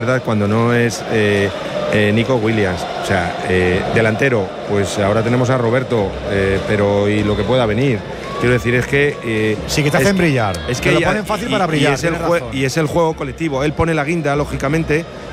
verdad cuando no es Nico Williams. O sea, delantero, pues ahora tenemos a Roberto, pero y lo que pueda venir. Quiero decir, es que sí, que te hacen brillar. Es que lo ponen fácil para brillar. Y es el juego colectivo. Él pone la guinda, lógicamente,